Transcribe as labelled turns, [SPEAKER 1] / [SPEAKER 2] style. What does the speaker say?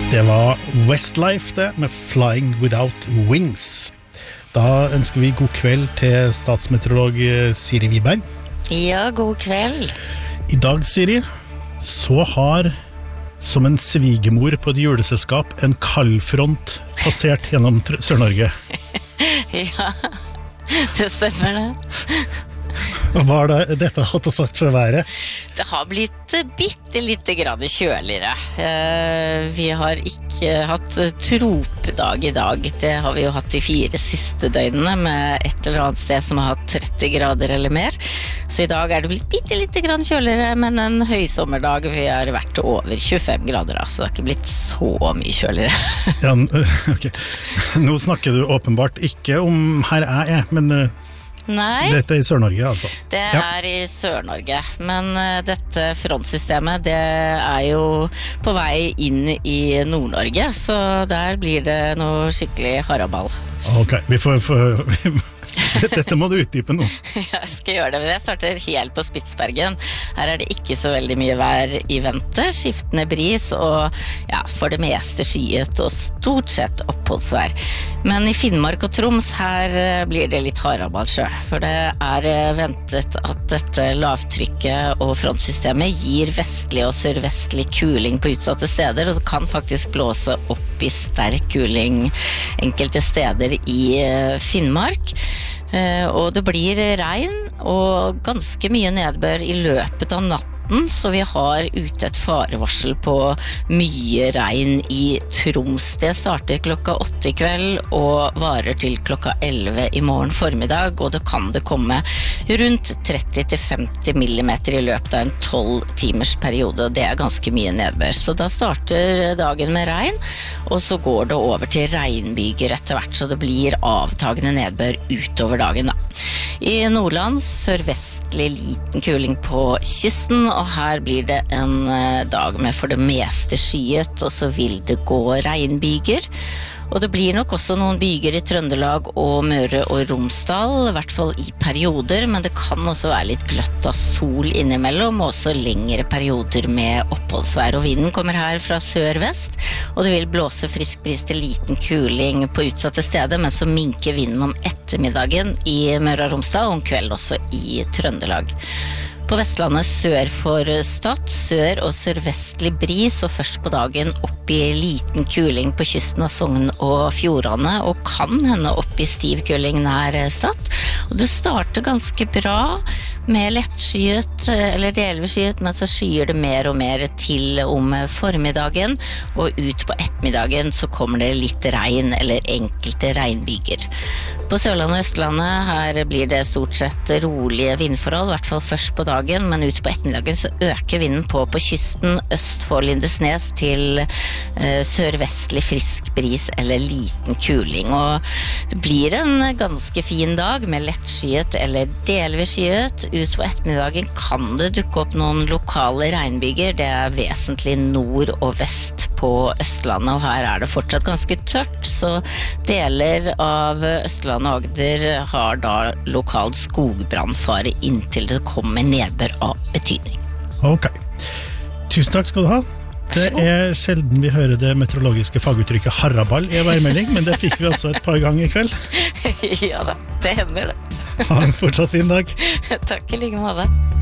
[SPEAKER 1] Det var Westlife det, med Flying Without Wings. Da ønsker vi god kveld til statsmeteorolog Siri Wiberg.
[SPEAKER 2] Ja, god kveld.
[SPEAKER 1] I dag, Siri, så har som en svigermor på et juleselskap en kaldfront passert gjennom Sør-Norge.
[SPEAKER 2] Ja, det stemmer det.
[SPEAKER 1] Hva har dette hatt å sagt for været?
[SPEAKER 2] Det har blitt bitte lite grann kjøligere. Vi har ikke hatt tropedag i dag. Det har vi jo hatt de 4 siste døgnene med et eller annet sted som har hatt 30 grader eller mer. Så i dag er det blitt bitte lite grann kjøligere, men en høysommerdag vi har vært over 25 grader, så det har ikke blitt så mye kjøligere.
[SPEAKER 1] Ja, ok. Nå snakker du åpenbart ikke om her jeg er, men...
[SPEAKER 2] Nei,
[SPEAKER 1] dette er i Sør-Norge, altså.
[SPEAKER 2] Det er i Sør-Norge, men dette frontsystemet, det er jo på vei inn i Nord-Norge, så der blir det noe skikkelig haraball.
[SPEAKER 1] Ok, vi får dette må du utdype nå.
[SPEAKER 2] Jeg skal gjøre det, men jeg starter helt på Spitsbergen. Her er det ikke så veldig mye vær i vente, skiftende bris og ja, for det meste skyet og stort sett oppholdsvær. Men i Finnmark og Troms her blir det litt haraballsjø, for det er ventet at dette lavtrykket og frontsystemet gir vestlig og sørvestlig kuling på utsatte steder, og det kan faktisk blåse opp i sterk kuling enkelte steder i Finnmark. Og det blir regn og ganske mye nedbør i løpet av natten, så vi har ute et farevarsel på mye regn i Troms. Det starter klokka 8 i kveld og varer til klokka 11 i morgen formiddag, og det kan komme rundt 30-50 millimeter i løpet av en 12 timers periode, og det er ganske mye nedbør. Så da starter dagen med regn, og så går det over til regnbyger etter hvert, så det blir avtagende nedbør utover dagen da. I Nordland sørvestlig liten kuling på kysten, og her blir det en dag med for det meste skyet, og så vil det gå regnbyger. Og det blir nok også noen byger i Trøndelag og Møre og Romsdal, i hvert fall i perioder, men det kan også være litt gløtt av sol innimellom, og også lengre perioder med oppholdsvær. Og vinden kommer her fra sør-vest, og det vil blåse frisk bris til liten kuling på utsatte steder, men så minker vinden om ettermiddagen i Møre og Romsdal, og om kveld også i Trøndelag. På Vestlandet sør for Stad, sør- og sørvestlig bris, og først på dagen opp i liten kuling på kysten av Sogn og Fjordane, og kan hende opp i stiv kuling nær Stad. Og det starter ganske bra med lettskyet, eller delvis skyet, men så skyer det mer og mer til om formiddagen, og ut på ettermiddagen så kommer det litt regn eller enkelte regnbyger. På Sørlandet og Østlandet her blir det stort sett rolige vindforhold, i hvert fall først på dagen, men ut på ettermiddagen så øker vinden på kysten øst for Lindesnes til sørvestlig frisk bris eller liten kuling. Og det blir en ganske fin dag med lettskyet eller delvis skyet. Ut på ettermiddagen kan det dukke opp noen lokale regnbyger. Det er vesentlig nord og vest på Østlandet, og her er det fortsatt ganske tørt, så deler av Østlandet og Agder har da lokal skogbrannfare inntil det kommer nedbør av betydning.
[SPEAKER 1] Ok. Tusen takk skal du ha. Det er sjelden vi hører det meteorologiske faguttrykket haraball i værmelding, men det fikk vi altså et par ganger i kveld.
[SPEAKER 2] Ja da, det hender det.
[SPEAKER 1] Ha en fortsatt fin dag.
[SPEAKER 2] Takk i like måte.